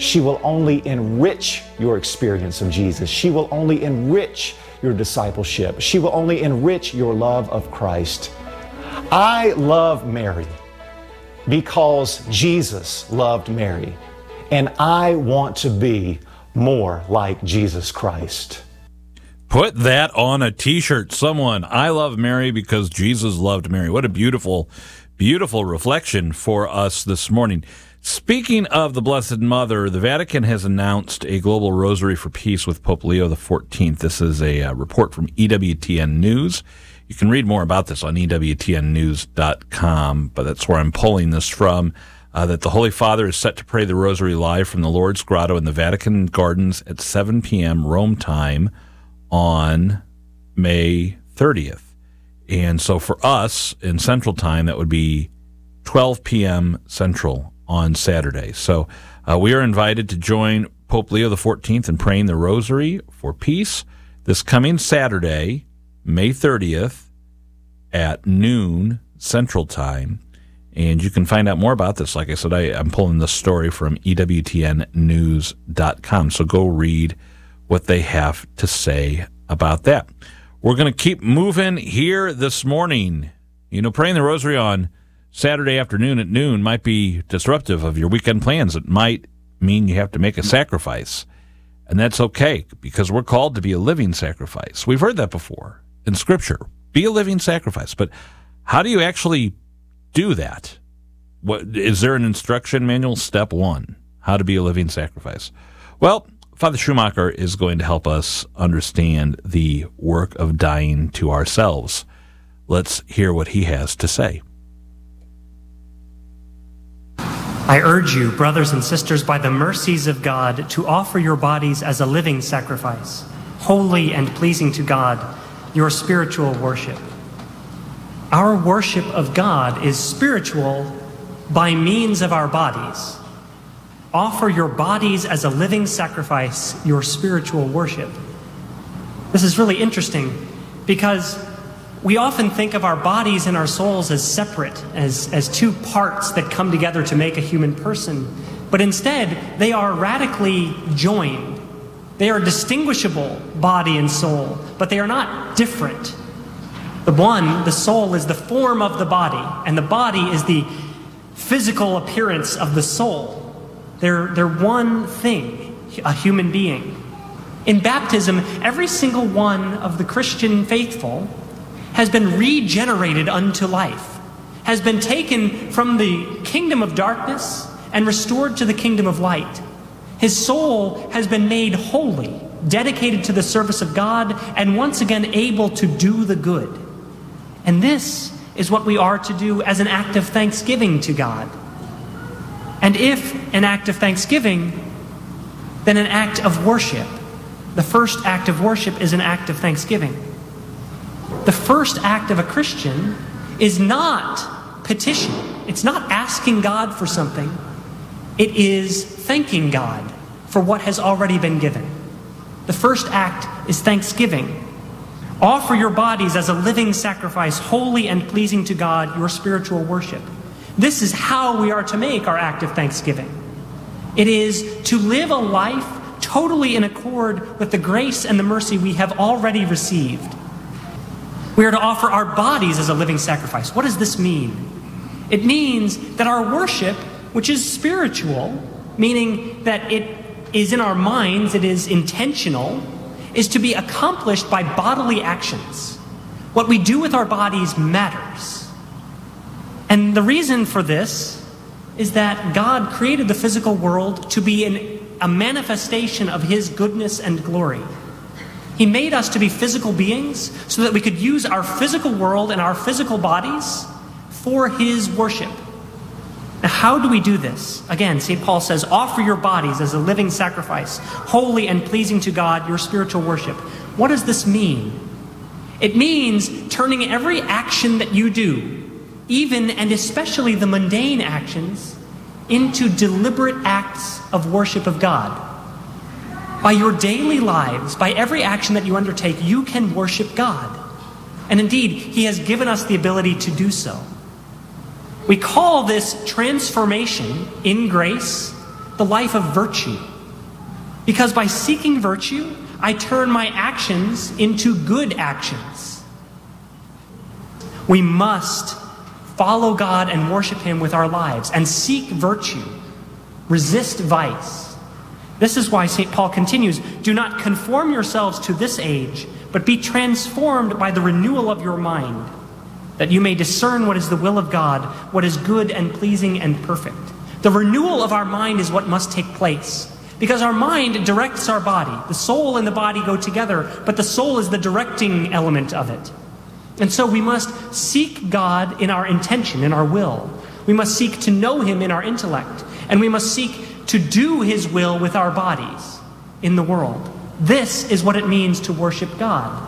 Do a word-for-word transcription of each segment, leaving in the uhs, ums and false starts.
she will only enrich your experience of Jesus. She will only enrich your discipleship. She will only enrich your love of Christ. I love Mary because Jesus loved Mary, and I want to be more like Jesus Christ. Put that on a t-shirt, someone. I love Mary because Jesus loved Mary. What a beautiful, beautiful reflection for us this morning. Speaking of the Blessed Mother, the Vatican has announced a global rosary for peace with Pope Leo the fourteenth. This is a uh, report from E W T N News. You can read more about this on E W T N news dot com, but that's where I'm pulling this from, uh, that the Holy Father is set to pray the rosary live from the Lourdes Grotto in the Vatican Gardens at seven p.m. Rome time on May thirtieth. And so for us in Central Time, that would be twelve p.m. Central on Saturday. So uh, we are invited to join Pope Leo the fourteenth in praying the rosary for peace this coming Saturday, May thirtieth at noon Central Time. And you can find out more about this. Like I said, I, I'm pulling this story from E W T N news dot com. So go read what they have to say about that. We're going to keep moving here this morning. You know, praying the rosary on Saturday afternoon at noon might be disruptive of your weekend plans. It might mean you have to make a sacrifice. And that's okay, because we're called to be a living sacrifice. We've heard that before in Scripture. Be a living sacrifice. But how do you actually do that? What, is there an instruction manual? Step one, how to be a living sacrifice. Well, Father Schumacher is going to help us understand the work of dying to ourselves. Let's hear what he has to say. I urge you, brothers and sisters, by the mercies of God, to offer your bodies as a living sacrifice, holy and pleasing to God, your spiritual worship. Our worship of God is spiritual by means of our bodies. Offer your bodies as a living sacrifice, your spiritual worship. This is really interesting because we often think of our bodies and our souls as separate, as, as two parts that come together to make a human person. But instead, they are radically joined. They are distinguishable, body and soul, but they are not different. The one, the soul, is the form of the body, and the body is the physical appearance of the soul. They're, they're one thing, a human being. In baptism, every single one of the Christian faithful has been regenerated unto life, has been taken from the kingdom of darkness and restored to the kingdom of light. His soul has been made holy, dedicated to the service of God, and once again able to do the good. And this is what we are to do as an act of thanksgiving to God. And if an act of thanksgiving, then an act of worship. The first act of worship is an act of thanksgiving. The first act of a Christian is not petition. It's not asking God for something. It is thanking God for what has already been given. The first act is thanksgiving. Offer your bodies as a living sacrifice, holy and pleasing to God, your spiritual worship. This is how we are to make our act of thanksgiving. It is to live a life totally in accord with the grace and the mercy we have already received. We are to offer our bodies as a living sacrifice. What does this mean? It means that our worship, which is spiritual, meaning that it is in our minds, it is intentional, is to be accomplished by bodily actions. What we do with our bodies matters. And the reason for this is that God created the physical world to be an, a manifestation of His goodness and glory. He made us to be physical beings so that we could use our physical world and our physical bodies for His worship. Now, how do we do this? Again, Saint Paul says, offer your bodies as a living sacrifice, holy and pleasing to God, your spiritual worship. What does this mean? It means turning every action that you do, even and especially the mundane actions, into deliberate acts of worship of God. By your daily lives, by every action that you undertake, you can worship God. And indeed, He has given us the ability to do so. We call this transformation in grace the life of virtue. Because by seeking virtue, I turn my actions into good actions. We must follow God and worship Him with our lives and seek virtue. Resist vice. This is why Saint Paul continues, do not conform yourselves to this age, but be transformed by the renewal of your mind, that you may discern what is the will of God, what is good and pleasing and perfect. The renewal of our mind is what must take place, because our mind directs our body. The soul and the body go together, but the soul is the directing element of it. And so we must seek God in our intention, in our will. We must seek to know Him in our intellect, and we must seek to do His will with our bodies in the world. This is what it means to worship God.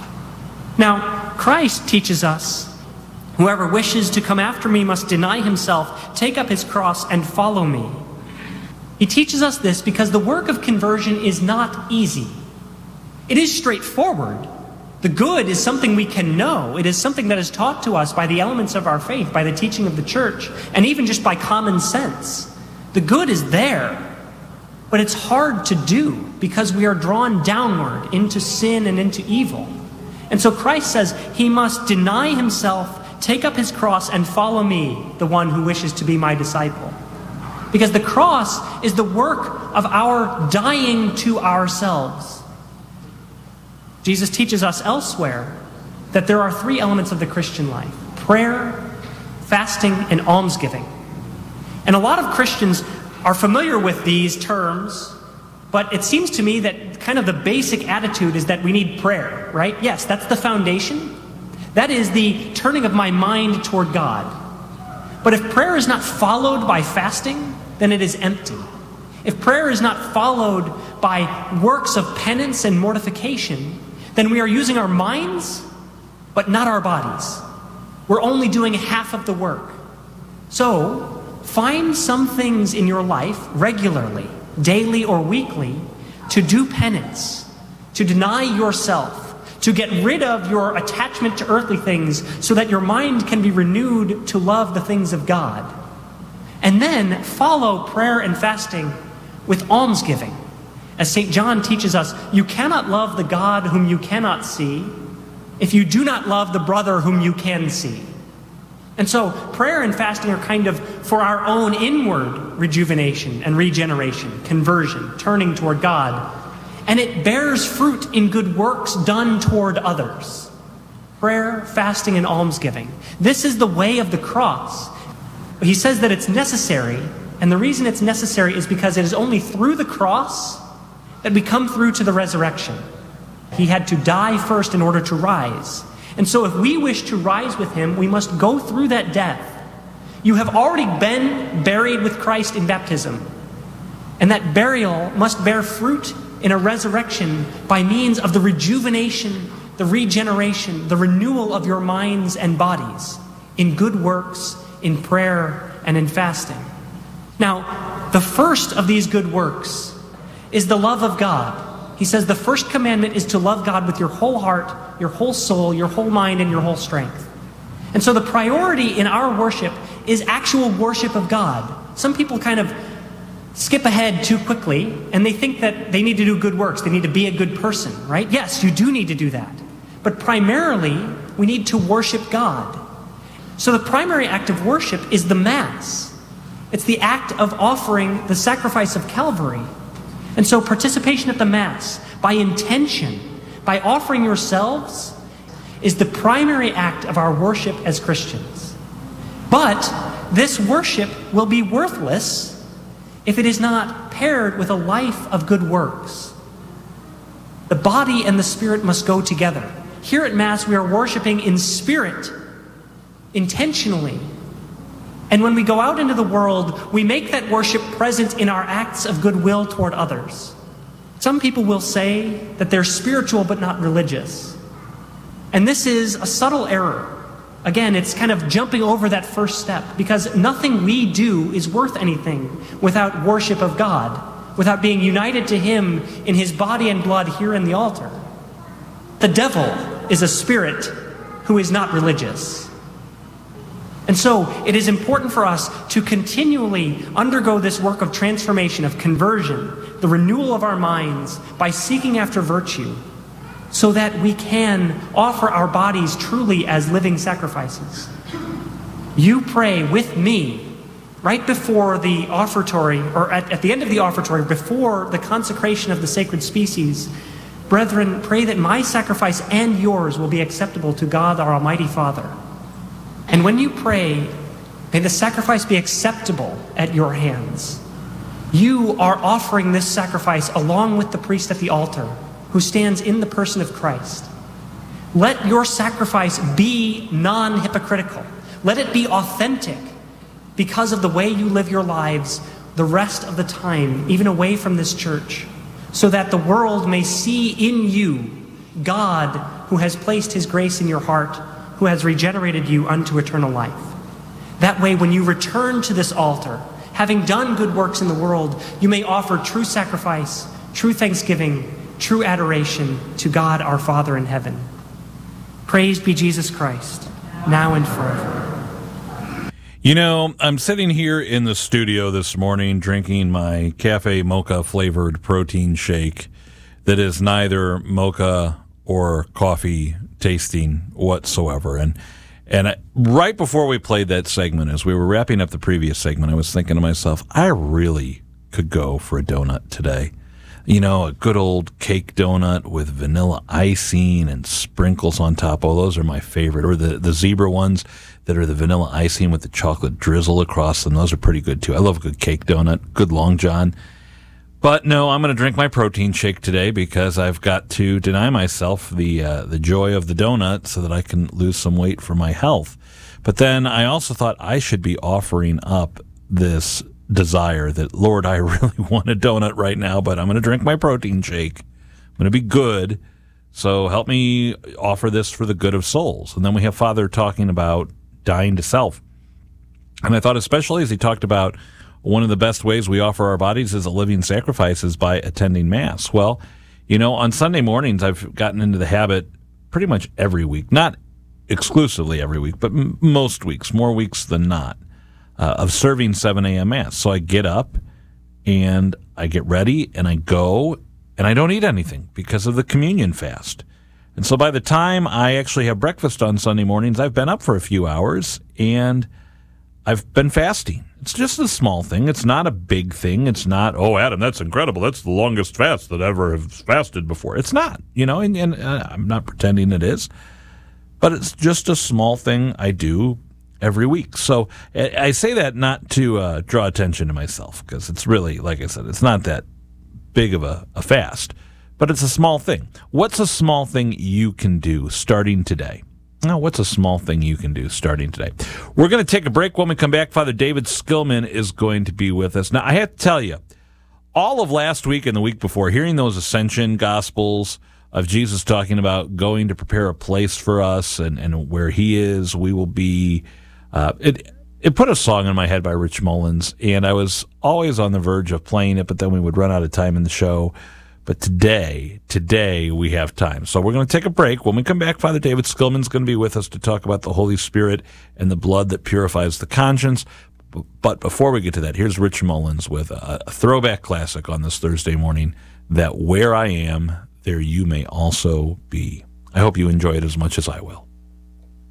Now, Christ teaches us, whoever wishes to come after me must deny himself, take up his cross, and follow me. He teaches us this because the work of conversion is not easy. It is straightforward. The good is something we can know. It is something that is taught to us by the elements of our faith, by the teaching of the church, and even just by common sense. The good is there, but it's hard to do because we are drawn downward into sin and into evil. And so Christ says he must deny himself, take up his cross, and follow me, the one who wishes to be my disciple. Because the cross is the work of our dying to ourselves. Jesus teaches us elsewhere that there are three elements of the Christian life: prayer, fasting, and almsgiving. And a lot of Christians are familiar with these terms, but it seems to me that kind of the basic attitude is that we need prayer, right? Yes, that's the foundation. That is the turning of my mind toward God. But if prayer is not followed by fasting, then it is empty. If prayer is not followed by works of penance and mortification, then we are using our minds, but not our bodies. We're only doing half of the work. So, find some things in your life regularly, daily or weekly, to do penance, to deny yourself, to get rid of your attachment to earthly things so that your mind can be renewed to love the things of God. And then follow prayer and fasting with almsgiving. As Saint John teaches us, you cannot love the God whom you cannot see if you do not love the brother whom you can see. And so prayer and fasting are kind of for our own inward rejuvenation and regeneration, conversion, turning toward God. And it bears fruit in good works done toward others. Prayer, fasting, and almsgiving. This is the way of the cross. He says that it's necessary, and the reason it's necessary is because it is only through the cross that we come through to the resurrection. He had to die first in order to rise. And so if we wish to rise with him, we must go through that death. You have already been buried with Christ in baptism. And that burial must bear fruit in a resurrection by means of the rejuvenation, the regeneration, the renewal of your minds and bodies in good works, in prayer, and in fasting. Now, the first of these good works is the love of God. He says the first commandment is to love God with your whole heart, your whole soul, your whole mind, and your whole strength. And so the priority in our worship is actual worship of God. Some people kind of skip ahead too quickly, and they think that they need to do good works. They need to be a good person, right? Yes, you do need to do that. But primarily, we need to worship God. So the primary act of worship is the Mass. It's the act of offering the sacrifice of Calvary. And so participation at the Mass, by intention, by offering yourselves, is the primary act of our worship as Christians. But this worship will be worthless if it is not paired with a life of good works. The body and the spirit must go together. Here at Mass, we are worshiping in spirit, intentionally. And when we go out into the world, we make that worship present in our acts of goodwill toward others. Some people will say that they're spiritual but not religious. And this is a subtle error. Again, it's kind of jumping over that first step, because nothing we do is worth anything without worship of God, without being united to Him in His body and blood here in the altar. The devil is a spirit who is not religious. And so it is important for us to continually undergo this work of transformation, of conversion, the renewal of our minds by seeking after virtue, so that we can offer our bodies truly as living sacrifices. You pray with me right before the offertory, or at, at the end of the offertory, before the consecration of the sacred species. Brethren, pray that my sacrifice and yours will be acceptable to God, our Almighty Father. And when you pray, may the sacrifice be acceptable at your hands. You are offering this sacrifice along with the priest at the altar, who stands in the person of Christ. Let your sacrifice be non-hypocritical. Let it be authentic because of the way you live your lives the rest of the time, even away from this church, so that the world may see in you God who has placed his grace in your heart, who has regenerated you unto eternal life. That way, when you return to this altar, having done good works in the world, you may offer true sacrifice, true thanksgiving, true adoration to God our Father in heaven. Praised be Jesus Christ, now and forever. You know, I'm sitting here in the studio this morning drinking my cafe mocha flavored protein shake that is neither mocha or coffee tasting whatsoever. And and I, right before we played that segment, as we were wrapping up the previous segment, I was thinking to myself, I really could go for a donut today. You know, a good old cake donut with vanilla icing and sprinkles on top. Oh, those are my favorite. Or the, the zebra ones that are the vanilla icing with the chocolate drizzle across them. Those are pretty good, too. I love a good cake donut, good Long John. But no, I'm going to drink my protein shake today because I've got to deny myself the uh, the joy of the donut so that I can lose some weight for my health. But then I also thought I should be offering up this desire that, Lord, I really want a donut right now, but I'm going to drink my protein shake. I'm going to be good, so help me offer this for the good of souls. And then we have Father talking about dying to self. And I thought especially as he talked about one of the best ways we offer our bodies as a living sacrifice is by attending Mass. Well, you know, on Sunday mornings, I've gotten into the habit pretty much every week, not exclusively every week, but m- most weeks, more weeks than not, uh, of serving seven a.m. Mass. So I get up and I get ready and I go and I don't eat anything because of the communion fast. And so by the time I actually have breakfast on Sunday mornings, I've been up for a few hours and I've been fasting. It's just a small thing. It's not a big thing. It's not, oh, Adam, that's incredible. That's the longest fast that I ever have fasted before. It's not, you know, and, and uh, I'm not pretending it is. But it's just a small thing I do every week. So I, I say that not to uh, draw attention to myself, because it's really, like I said, it's not that big of a, a fast. But it's a small thing. What's a small thing you can do starting today? Now, what's a small thing you can do starting today? We're going to take a break. When we come back, Father David Skillman is going to be with us. Now, I have to tell you, all of last week and the week before, hearing those Ascension Gospels of Jesus talking about going to prepare a place for us and, and where he is, we will be, uh, it, it put a song in my head by Rich Mullins, and I was always on the verge of playing it, but then we would run out of time in the show. But today, today we have time. So we're going to take a break. When we come back, Father David Skillman's going to be with us to talk about the Holy Spirit and the blood that purifies the conscience. But before we get to that, here's Rich Mullins with a, a throwback classic on this Thursday morning, that where I am, there you may also be. I hope you enjoy it as much as I will.